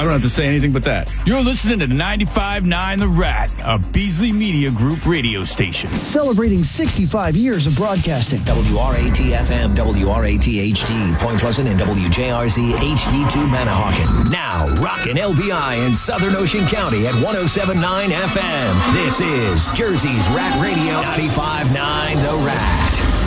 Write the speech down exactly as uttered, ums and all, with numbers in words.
don't have to say anything but that. You're listening to ninety-five point nine The Rat, a Beasley Media Group radio station. Celebrating sixty-five years of broadcasting. W R A T F M, W R A T H D, Point Pleasant, and W J R Z H D two Manahawkin. Now, rockin' L B I in Southern Ocean County at one oh seven point nine F M. This is Jersey's Rat Radio, ninety-five point nine The Rat.